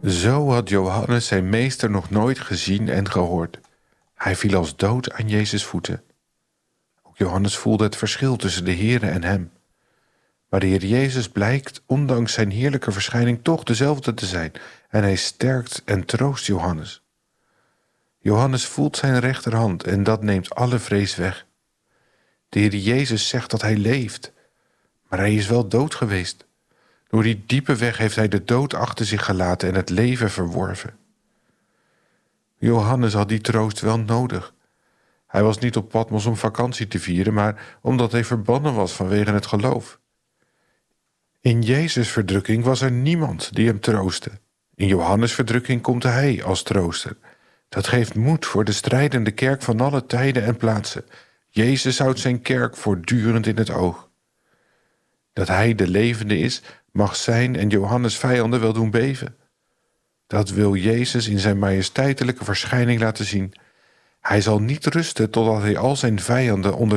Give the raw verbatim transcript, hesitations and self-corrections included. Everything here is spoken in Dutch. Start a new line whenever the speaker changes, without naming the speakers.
Zo had Johannes zijn meester nog nooit gezien en gehoord. Hij viel als dood aan Jezus' voeten. Ook Johannes voelde het verschil tussen de Here en hem. Maar de Heer Jezus blijkt, ondanks zijn heerlijke verschijning, toch dezelfde te zijn. En hij sterkt en troost Johannes. Johannes voelt zijn rechterhand en dat neemt alle vrees weg. De Heer Jezus zegt dat hij leeft, maar hij is wel dood geweest. Door die diepe weg heeft hij de dood achter zich gelaten en het leven verworven. Johannes had die troost wel nodig. Hij was niet op Patmos om vakantie te vieren, maar omdat hij verbannen was vanwege het geloof. In Jezus' verdrukking was er niemand die hem troostte. In Johannes' verdrukking komt hij als trooster. Dat geeft moed voor de strijdende kerk van alle tijden en plaatsen. Jezus houdt zijn kerk voortdurend in het oog. Dat hij de levende is, mag zijn en Johannes' vijanden wel doen beven. Dat wil Jezus in zijn majesteitelijke verschijning laten zien. Hij zal niet rusten totdat hij al zijn vijanden onder